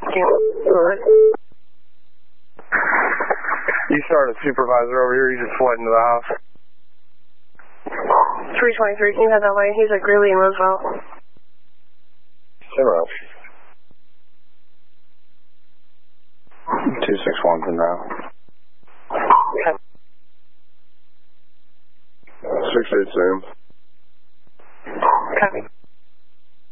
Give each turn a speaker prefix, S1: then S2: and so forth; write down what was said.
S1: You started a supervisor over here, you just fled into the house.
S2: 323, can you head that way? He's at Greeley and Roosevelt.
S1: Zero. 261 to now.
S2: Okay.
S1: 682.
S2: Copy.